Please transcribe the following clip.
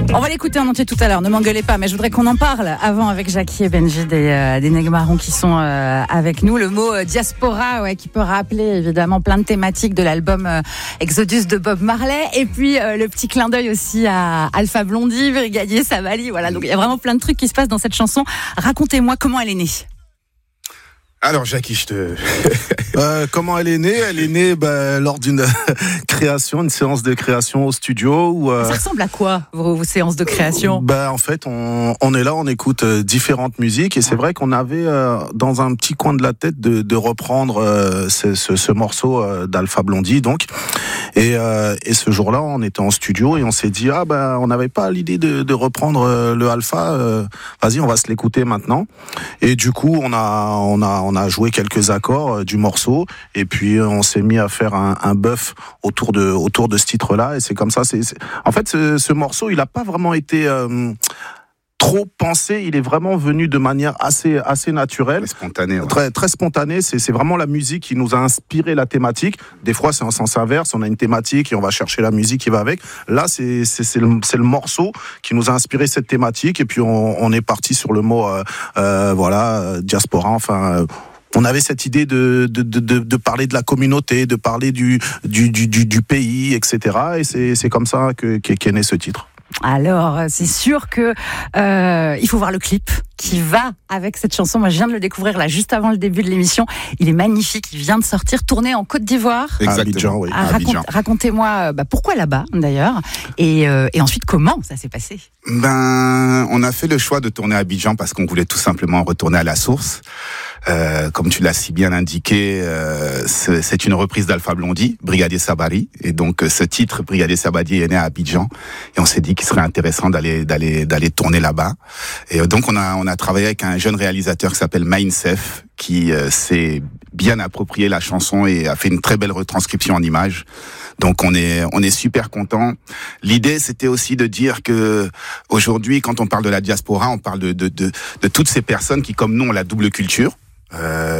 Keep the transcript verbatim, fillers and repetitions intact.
On va l'écouter en entier tout à l'heure, ne m'engueulez pas, mais je voudrais qu'on en parle avant avec Jackie et Benji des, euh, des Nègres qui sont euh, avec nous. Le mot euh, diaspora, ouais, qui peut rappeler évidemment plein de thématiques de l'album euh, Exodus de Bob Marley. Et puis euh, le petit clin d'œil aussi à Alpha Blondy, Brigadier Sabali. Voilà, donc il y a vraiment plein de trucs qui se passent dans cette chanson. Racontez-moi comment elle est née. Alors Jackie, je te... euh, comment elle est née ? Elle est née bah, lors d'une création, une séance de création au studio. Où, euh, Ça ressemble à quoi, vos, vos séances de création ? bah, En fait, on, on est là, on écoute euh, différentes musiques et c'est vrai qu'on avait euh, dans un petit coin de la tête de, de reprendre euh, ce, ce, ce morceau euh, d'Alpha Blondy. Donc. Et, euh, et ce jour-là, on était en studio et on s'est dit, ah bah, on n'avait pas l'idée de, de reprendre euh, le Alpha, euh, vas-y, on va se l'écouter maintenant. Et du coup, on a, on a, on a joué quelques accords euh, du morceau et puis on s'est mis à faire un, un bœuf autour de, autour de ce titre-là. Et c'est comme ça. C'est, c'est... En fait, ce, ce morceau, il n'a pas vraiment été euh, trop pensé. Il est vraiment venu de manière assez, assez naturelle, très spontanée, ouais. très, très spontanée. C'est, c'est vraiment la musique qui nous a inspiré la thématique. Des fois, c'est en sens inverse. On a une thématique et on va chercher la musique qui va avec. Là, c'est, c'est, c'est, le, c'est le morceau qui nous a inspiré cette thématique. Et puis, on, on est parti sur le mot, euh, euh, voilà, euh, diaspora. Enfin. Euh, On avait cette idée de, de, de, de parler de la communauté, de parler du, du, du, du, du pays, et cetera. Et c'est, c'est comme ça que, qu'est né ce titre. Alors, c'est sûr que euh, il faut voir le clip qui va avec cette chanson. Moi, je viens de le découvrir là, juste avant le début de l'émission. Il est magnifique, il vient de sortir, tourné en Côte d'Ivoire. Exactement. À Abidjan, oui. Ah, raconte, Abidjan. Racontez-moi bah, pourquoi là-bas, d'ailleurs, et, euh, et ensuite comment ça s'est passé. Ben, on a fait le choix de tourner à Abidjan parce qu'on voulait tout simplement retourner à la source. Euh, comme tu l'as si bien indiqué, euh, c'est, c'est une reprise d'Alpha Blondy, Brigadier Sabali, et donc ce titre, Brigadier Sabali, est né à Abidjan, et on s'est dit qu'il serait intéressant d'aller d'aller d'aller tourner là-bas. Et donc on a on a travaillé avec un jeune réalisateur qui s'appelle Mainsef, qui euh, s'est bien approprié la chanson et a fait une très belle retranscription en images. Donc on est on est super content. L'idée c'était aussi de dire que aujourd'hui, quand on parle de la diaspora, on parle de de de, de toutes ces personnes qui, comme nous, ont la double culture. Euh,